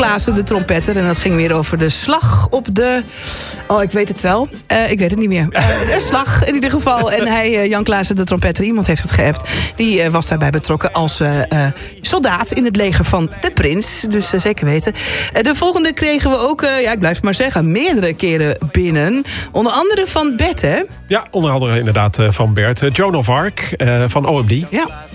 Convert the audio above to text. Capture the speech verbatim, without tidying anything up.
Klaassen, de trompetter. En dat ging weer over de slag op de... Oh, ik weet het wel. Uh, ik weet het niet meer. Uh, een slag in ieder geval. En hij, uh, Jan Klaassen, de trompetter, iemand heeft het geappt. Die uh, was daarbij betrokken als uh, uh, soldaat in het leger van de prins. Dus uh, zeker weten. Uh, de volgende kregen we ook, uh, ja, ik blijf het maar zeggen, meerdere keren binnen. Onder andere van Bert, hè? Ja, onder andere inderdaad uh, van Bert. Uh, Joan of Arc uh, van O M D. Ja.